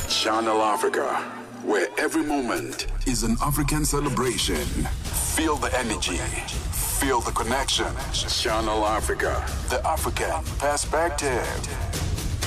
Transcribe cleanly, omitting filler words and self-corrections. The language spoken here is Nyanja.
Channel Africa, where every moment is an African celebration. Feel the energy, feel the connection. Channel Africa, the African perspective.